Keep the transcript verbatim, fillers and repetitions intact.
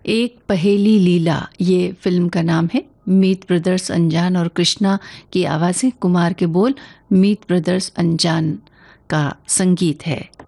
एक पहेली लीला ये फिल्म का नाम है। मीत ब्रदर्स अनजान और कृष्णा की आवाज़ें, कुमार के बोल, मीत ब्रदर्स अनजान का संगीत है।